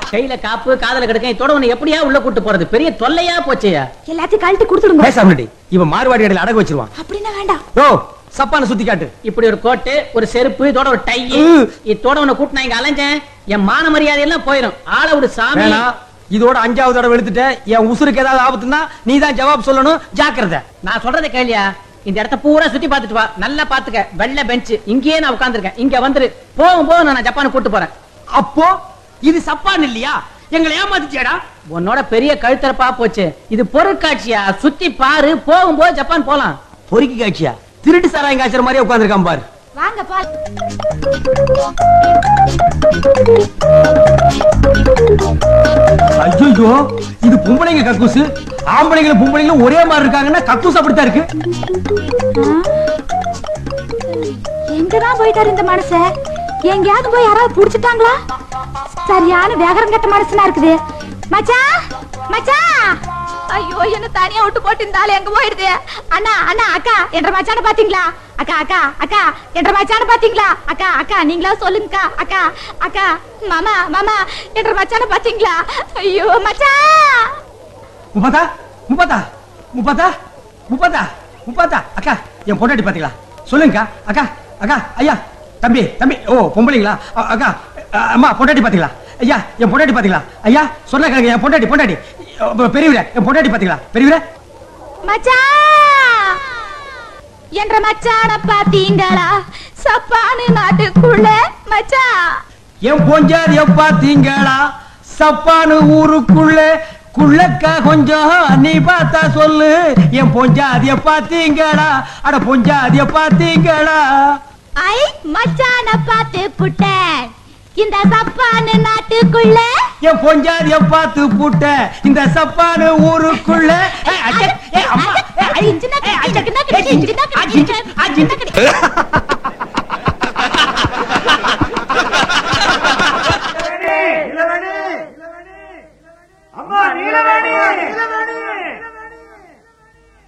கையில காப்பு காதல கிடக்க இதோட உன்னை எப்படியா உள்ள கூட்டு போறது பெரிய தொல்லையா போச்சேயா. எல்லாத்தையும் கழட்டி கொடுத்துடுங்க. பேசாமடி இவன் மார்வாடி கடையில அடகு வச்சிருவான். அப்படின்னா வேண்டாம். ஓ சப்பான சுத்தி காட்டு. இப்படி ஒரு கோட்டு ஒரு செருப்பு இதோட ஒரு டை இதோட உன்னை கூட்டு நான் இங்க அலைஞ்சேன் என் மான மரியாதை எல்லாம் போயிடும். ஆளை விடு சாமி. இதோட 5வது தடவை எடுத்துட்ட என் உசுருக்கு ஏதாவது ஆபத்துனா நீ தான் ஜவாப் சொல்லணும். ஜாக்கிரதை. நான் சொல்றதை கேளியா. இந்த இடத்த பூரா சுத்தி பாத்துட்டு வா. நல்லா பாத்துக்க. வெள்ளை பெஞ்ச் இங்கேயே நான் உட்கார்ந்திருக்கேன். இங்க வந்துரு. போகும்போது நான் ஜப்பான் கூட்டு போறேன். அப்போ இது சப்பான் இல்லையா? எங்களை ஏமாத்திச்சேடா. உன்னோட பெரிய கழுத்தரப்பா போச்சு. இது பொருட்காட்சியா. சுத்தி பாரு. போகும்போது ஜப்பான் போலாம். பொறுக்கி காட்சியா? திருட்டு சாராயம் காய்ச்சற மாதிரியே உட்கார்ந்திருக்கான் பாரு. வாங்க பா. ஐயோ இது பொம்பளைங்க கக்கூசு. ஆம்பளைங்களும் பொம்பளைங்களும் ஒரே மாதிரி இருக்காங்கன்னா கக்கூஸ் அப்படித்தான் இருக்கு. எங்கதான் போயிட்டாரு இந்த மனுஷன்? எங்கயாவது போய் யாராவது புடிச்சிட்டாங்களா? சரியான வேகரம் கட்ட மனுஷனா இருக்குது. மச்சான் மச்சான். ஐயோ என்ன தனியா விட்டு போட்டு இருந்தாலே எங்க போயிடுது? அண்ணா அண்ணா அக்கா என்ற மச்சான பாத்தீங்களா? அக்கா அக்கா அக்கா என்ற மச்சான பாத்தீங்களா? அக்கா அக்கா நீங்களா சொல்லுங்கக்கா. அக்கா அக்கா மாமா மாமா என்ற மச்சான பாத்தீங்களா? ஐயோ மச்சான். முப்பதா முப்பதா முப்பதா முப்பதா முப்பதா. அக்கா என் பொண்டாட்டி பாத்தீங்களா? சொல்லுங்கக்கா. அக்கா அக்கா ஐயா தம்பி தம்பி. ஓ பொம்பளைங்களா? அக்கா அம்மா பொண்டாட்டி பாத்தீங்களா? ஐயா என் பொண்டாட்டி பாத்தீங்களா? ஐயா சொன்ன கேளுங்க. என் பொண்டாட்டி பொண்டாட்டி பெரியவரே என் பொண்டாட்டி பாத்தீங்களா? பெரியவரே மச்சான் என்ற மச்சான பாத்தீங்களா? சப்பானு நாட்டுக்குள்ள மச்சான். என் பொஞ்சாதிய பாத்தீங்களா? சப்பானு ஊருக்குள்ள குள்ளக்கா கொஞ்சம் நீ பார்த்தா சொல்லு. என் பொஞ்சாதிய பாத்தீங்களா? அட பொஞ்சாதிய பாத்தீங்களா? ஐ மச்சான பாத்து புட்டேன் இந்த சப்பானு நாட்டுக்குள்ள. என் பொஞ்சாதிய பாத்து புட்ட இந்த சப்பானு ஊருக்குள்ள. அம்மா நீலவேணி